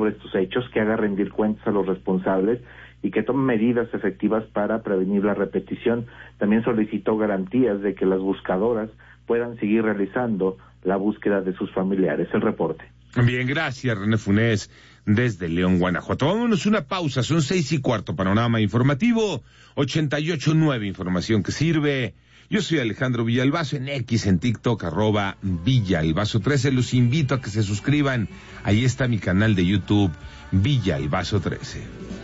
sobre estos hechos, que haga rendir cuentas a los responsables y que tome medidas efectivas para prevenir la repetición. También solicitó garantías de que las buscadoras puedan seguir realizando la búsqueda de sus familiares. El reporte. Bien, gracias, René Funes, desde León, Guanajuato. Vámonos una pausa, son 6:15, panorama informativo, 88.9, información que sirve. Yo soy Alejandro Villalbazo, en X, en TikTok, @Villalbazo13. Los invito a que se suscriban. Ahí está mi canal de YouTube, Villalbazo13.